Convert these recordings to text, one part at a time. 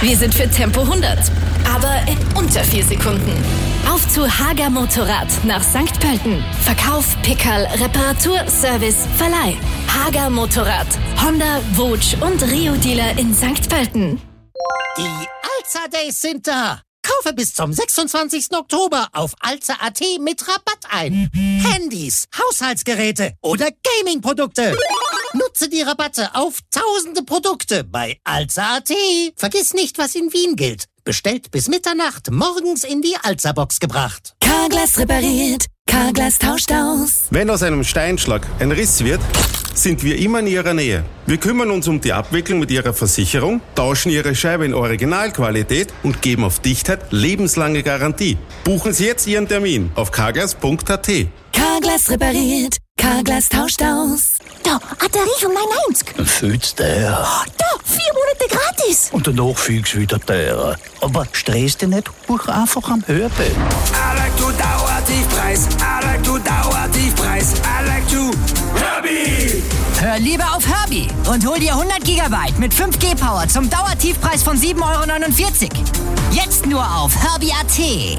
Wir sind für Tempo 100, aber in unter 4 Sekunden. Auf zu Hager Motorrad nach St. Pölten. Verkauf, Pickerl, Reparatur, Service, Verleih. Hager Motorrad. Honda, Wutsch und Rio-Dealer in St. Pölten. Die Alza Days sind da. Kaufe bis zum 26. Oktober auf alza.at mit Rabatt ein. Handys, Haushaltsgeräte oder Gaming-Produkte. Nutze die Rabatte auf tausende Produkte bei alza.at. Vergiss nicht, was in Wien gilt. Bestellt bis Mitternacht, morgens in die Alza-Box gebracht. Carglass repariert, Carglass tauscht aus. Wenn aus einem Steinschlag ein Riss wird, sind wir immer in Ihrer Nähe. Wir kümmern uns um die Abwicklung mit Ihrer Versicherung, tauschen Ihre Scheibe in Originalqualität und geben auf Dichtheit lebenslange Garantie. Buchen Sie jetzt Ihren Termin auf carglass.at. Carglass repariert, Carglass tauscht aus. Da, Batterie von 990. Fühlt's der. Da, 4 Monate gratis. Und danach fühlt's wieder der. Aber stress dich nicht, buch einfach am Hörbett. I like to Dauertiefpreis. I like to Dauertiefpreis. I like to Herbie. Hör lieber auf Herbie und hol dir 100 GB mit 5G Power zum Dauertiefpreis von 7,49 €. Jetzt nur auf Herbie.at.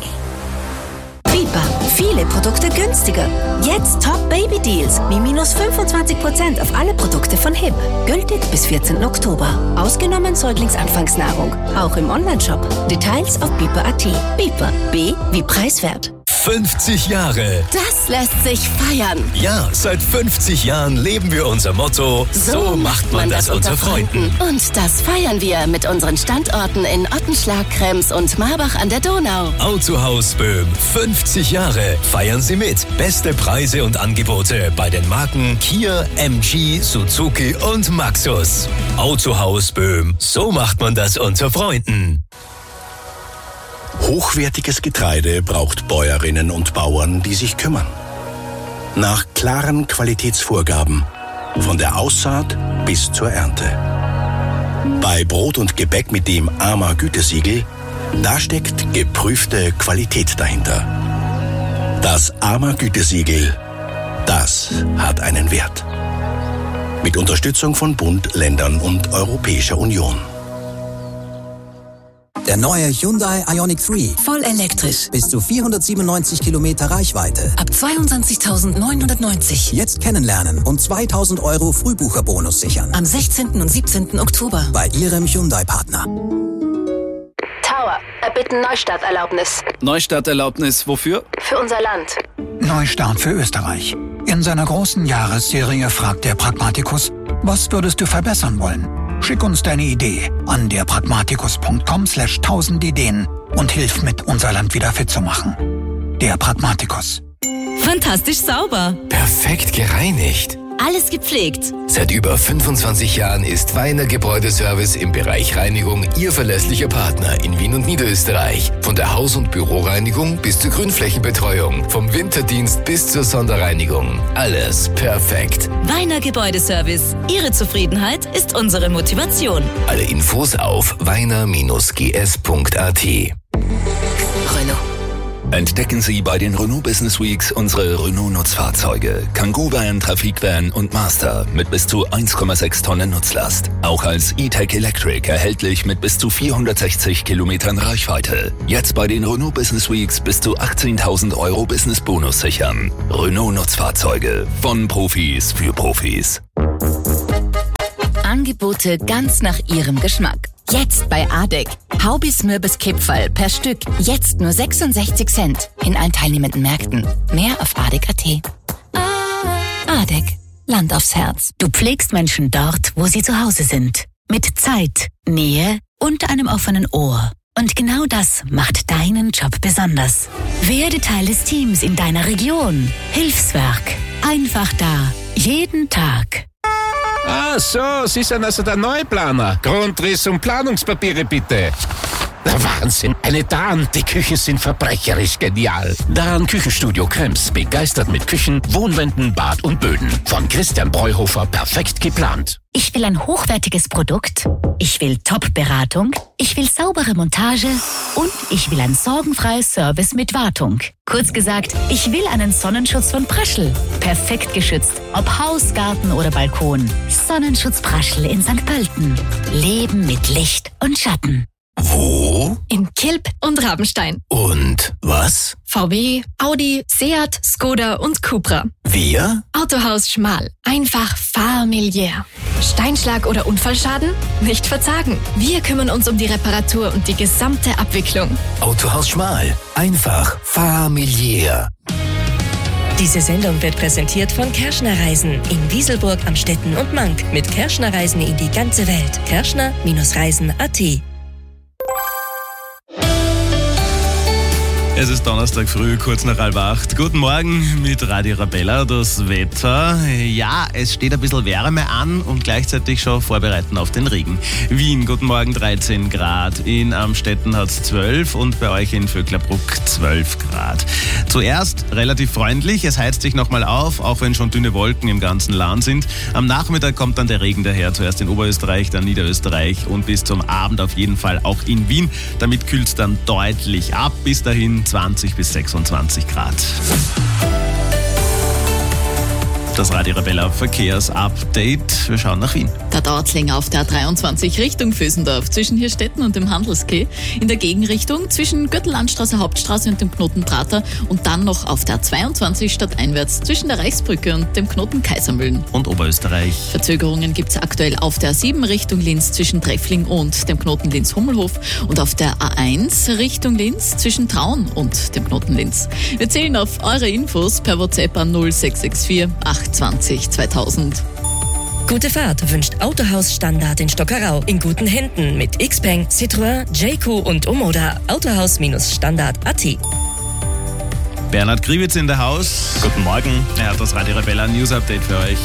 Viper. Viele Produkte günstiger. Jetzt Top Baby Deals wie minus 25% auf alle Produkte von HIP. Gültig bis 14. Oktober. Ausgenommen Säuglingsanfangsnahrung. Auch im Onlineshop. Details auf Viper.at. Viper. B wie preiswert. 50 Jahre. Das lässt sich feiern. Ja, seit 50 Jahren leben wir unser Motto, so macht man das unter Freunden. Und das feiern wir mit unseren Standorten in Ottenschlag, Krems und Marbach an der Donau. Autohaus Böhm, 50 Jahre. Feiern Sie mit. Beste Preise und Angebote bei den Marken Kia, MG, Suzuki und Maxus. Autohaus Böhm, so macht man das unter Freunden. Hochwertiges Getreide braucht Bäuerinnen und Bauern, die sich kümmern. Nach klaren Qualitätsvorgaben, von der Aussaat bis zur Ernte. Bei Brot und Gebäck mit dem AMA Gütesiegel, da steckt geprüfte Qualität dahinter. Das AMA Gütesiegel, das hat einen Wert. Mit Unterstützung von Bund, Ländern und Europäischer Union. Der neue Hyundai Ioniq 3. Voll elektrisch. Bis zu 497 Kilometer Reichweite. Ab 22.990. Jetzt kennenlernen und 2.000 € Frühbucherbonus sichern. Am 16. und 17. Oktober. Bei Ihrem Hyundai-Partner. Tower, erbitten Neustarterlaubnis. Neustarterlaubnis wofür? Für unser Land. Neustart für Österreich. In seiner großen Jahresserie fragt der Pragmatikus, was würdest du verbessern wollen? Schick uns deine Idee an derpragmatikus.com/1000 Ideen und hilf mit, unser Land wieder fit zu machen. Der Pragmatikus. Fantastisch sauber. Perfekt gereinigt. Alles gepflegt. Seit über 25 Jahren ist Weiner Gebäudeservice im Bereich Reinigung Ihr verlässlicher Partner in Wien und Niederösterreich. Von der Haus- und Büroreinigung bis zur Grünflächenbetreuung, vom Winterdienst bis zur Sonderreinigung. Alles perfekt. Weiner Gebäudeservice. Ihre Zufriedenheit ist unsere Motivation. Alle Infos auf weiner-gs.at. Renault. Entdecken Sie bei den Renault Business Weeks unsere Renault-Nutzfahrzeuge. Kangoo Van, Trafikvan und Master mit bis zu 1,6 Tonnen Nutzlast. Auch als E-Tech Electric erhältlich mit bis zu 460 Kilometern Reichweite. Jetzt bei den Renault Business Weeks bis zu 18.000 € Business-Bonus sichern. Renault-Nutzfahrzeuge von Profis für Profis. Angebote ganz nach Ihrem Geschmack. Jetzt bei ADEC. Haubis Mürbes Kipferl per Stück. Jetzt nur 66 Cent. In allen teilnehmenden Märkten. Mehr auf ADEC.at. ADEC. Land aufs Herz. Du pflegst Menschen dort, wo sie zu Hause sind. Mit Zeit, Nähe und einem offenen Ohr. Und genau das macht deinen Job besonders. Werde Teil des Teams in deiner Region. Hilfswerk. Einfach da. Jeden Tag. Ah, so, Sie sind also der Neuplaner. Grundriss und Planungspapiere, bitte. Der Wahnsinn. Eine Dahn, die Küchen sind verbrecherisch genial. Dahn Küchenstudio Krems, begeistert mit Küchen, Wohnwänden, Bad und Böden. Von Christian Breuhofer perfekt geplant. Ich will ein hochwertiges Produkt, ich will Top-Beratung, ich will saubere Montage und ich will ein sorgenfreies Service mit Wartung. Kurz gesagt, ich will einen Sonnenschutz von Praschl. Perfekt geschützt, ob Haus, Garten oder Balkon. Sonnenschutz Praschl in St. Pölten. Leben mit Licht und Schatten. Wo? In Kilb und Rabenstein. Und was? VW, Audi, Seat, Skoda und Cupra. Wir? Autohaus Schmal. Einfach familiär. Steinschlag oder Unfallschaden? Nicht verzagen. Wir kümmern uns um die Reparatur und die gesamte Abwicklung. Autohaus Schmal. Einfach familiär. Diese Sendung wird präsentiert von Kerschner Reisen in Wieselburg, Amstetten und Mank. Mit Kerschner Reisen in die ganze Welt. Kerschner-Reisen.at. Es ist Donnerstag früh, kurz nach 7:30. Guten Morgen mit Radio Arabella. Das Wetter, ja, es steht ein bisschen Wärme an und gleichzeitig schon vorbereiten auf den Regen. Wien, guten Morgen, 13 Grad. In Amstetten hat es 12 und bei euch in Vöcklerbruck 12 Grad. Zuerst relativ freundlich, es heizt sich nochmal auf, auch wenn schon dünne Wolken im ganzen Land sind. Am Nachmittag kommt dann der Regen daher, zuerst in Oberösterreich, dann Niederösterreich und bis zum Abend auf jeden Fall auch in Wien. Damit kühlt es dann deutlich ab. Bis dahin 20 bis 26 Grad. Das Radio Arabella Verkehrsupdate. Wir schauen nach Wien. Da dauert es länger auf der A23 Richtung Vösendorf zwischen Hirstetten und dem Handelskeh. In der Gegenrichtung zwischen Gürtellandstraße, Hauptstraße und dem Knoten Prater. Und dann noch auf der A22 stadteinwärts zwischen der Reichsbrücke und dem Knoten Kaisermühlen. Und Oberösterreich. Verzögerungen gibt es aktuell auf der A7 Richtung Linz zwischen Treffling und dem Knoten Linz-Hummelhof. Und auf der A1 Richtung Linz zwischen Traun und dem Knoten Linz. Wir zählen auf eure Infos per WhatsApp an 0664 820 2000. Gute Fahrt wünscht Autohaus Standard in Stockerau. In guten Händen mit Xpeng, Citroën, Jayco und Omoda. Autohaus-Standard.at. Bernhard Kriwitz in der Haus. Guten Morgen. Er hat das Radio Arabella News Update für euch.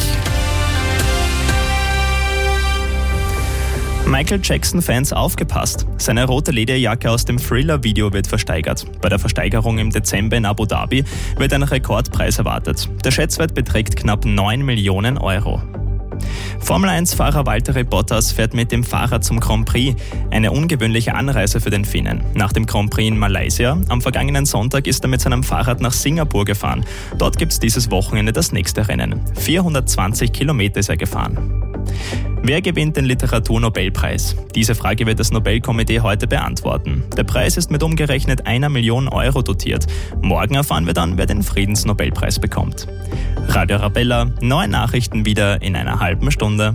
Michael Jackson-Fans aufgepasst. Seine rote Lederjacke aus dem Thriller-Video wird versteigert. Bei der Versteigerung im Dezember in Abu Dhabi wird ein Rekordpreis erwartet. Der Schätzwert beträgt knapp 9 Millionen Euro. Formel-1-Fahrer Valtteri Bottas fährt mit dem Fahrrad zum Grand Prix. Eine ungewöhnliche Anreise für den Finnen. Nach dem Grand Prix in Malaysia am vergangenen Sonntag ist er mit seinem Fahrrad nach Singapur gefahren. Dort gibt es dieses Wochenende das nächste Rennen. 420 Kilometer ist er gefahren. Wer gewinnt den Literaturnobelpreis? Diese Frage wird das Nobelkomitee heute beantworten. Der Preis ist mit umgerechnet 1 Million Euro dotiert. Morgen erfahren wir dann, wer den Friedensnobelpreis bekommt. Radio Arabella, neue Nachrichten wieder in einer halben Stunde.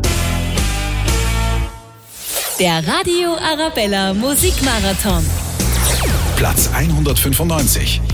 Der Radio Arabella Musikmarathon. Platz 195.